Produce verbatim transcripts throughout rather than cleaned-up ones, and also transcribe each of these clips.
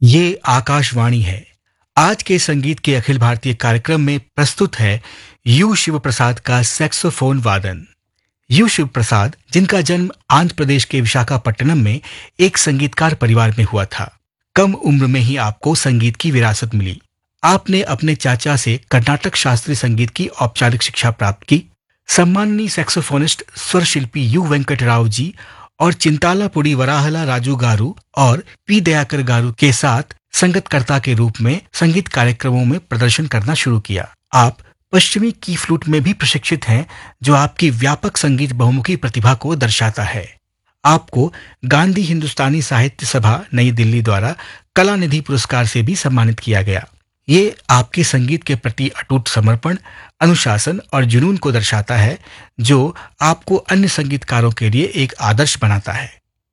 ये आकाशवाणी है। आज के संगीत के अखिल भारतीय कार्यक्रम में प्रस्तुत है यू शिव प्रसाद का सैक्सोफोन वादन। यू शिव प्रसाद, जिनका जन्म आंध्र प्रदेश के विशाखापट्टनम में एक संगीतकार परिवार में हुआ था, कम उम्र में ही आपको संगीत की विरासत मिली। आपने अपने चाचा से कर्नाटक शास्त्रीय संगीत की औपचारिक शिक्षा प्राप्त की। सम्माननीय सैक्सोफोनिस्ट स्वर शिल्पी यू वेंकट राव जी और चिंतालापुड़ी वराहला राजू गारू और पी दयाकर गारू के साथ संगतकर्ता के रूप में संगीत कार्यक्रमों में प्रदर्शन करना शुरू किया। आप पश्चिमी की फ्लूट में भी प्रशिक्षित हैं, जो आपकी व्यापक संगीत बहुमुखी प्रतिभा को दर्शाता है। आपको गांधी हिंदुस्तानी साहित्य सभा नई दिल्ली द्वारा कला निधि पुरस्कार से भी सम्मानित किया गया। ये आपके संगीत के प्रति अटूट समर्पण, अनुशासन और जुनून को दर्शाता है, जो आपको अन्य संगीतकारों के लिए एक आदर्श बनाता है।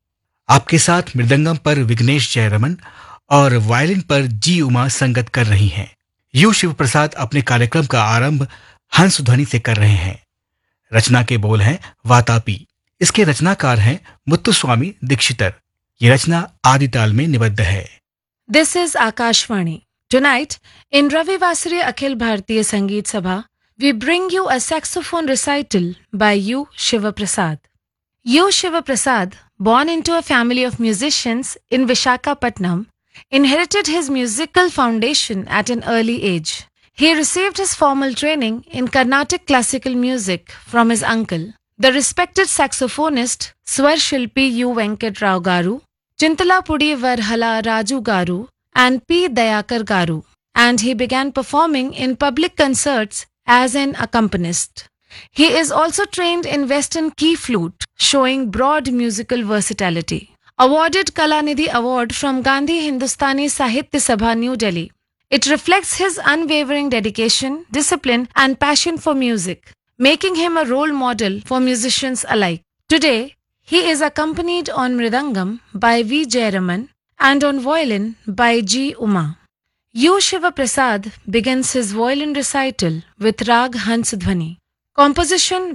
आपके साथ मृदंगम पर विघ्नेश जयरमन और वायलिन पर जी उमा संगत कर रही हैं। यू शिव प्रसाद अपने कार्यक्रम का आरंभ हंस ध्वनि से कर रहे हैं। रचना के बोल हैं वातापी। इसके रचनाकार हैं मुत्तुस्वामी दीक्षितर। ये रचना आदिताल में निबद्ध है। This is Akashvani. Tonight, in Ravi Vasariya Akhil Bharatiya Sangeet Sabha, we bring you a saxophone recital by U. Shiva Prasad. U. Shiva Prasad, born into a family of musicians in Vishakhapatnam, inherited his musical foundation at an early age. He received his formal training in Carnatic classical music from his uncle, the respected saxophonist Swar Shilpi U. Venkat Rao Garu, Chintalapudi Varhala Raju Garu, and P. Dayakar Garu, and he began performing in public concerts as an accompanist. He is also trained in Western key flute, showing broad musical versatility. Awarded Kalanidhi Award from Gandhi Hindustani Sahitya Sabha, New Delhi. It reflects his unwavering dedication, discipline, and passion for music, making him a role model for musicians alike. Today, he is accompanied on Mridangam by V. Jayaraman and on violin by G. Uma. U. Shiva Prasad begins his violin recital with Rag Hans Dhwani. Composition